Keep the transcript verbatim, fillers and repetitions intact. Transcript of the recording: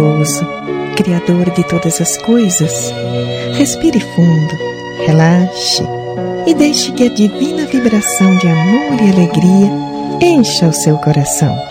Criador de todas as coisas, respire fundo, relaxe e deixe que a divina vibração de amor e alegria encha o seu coração.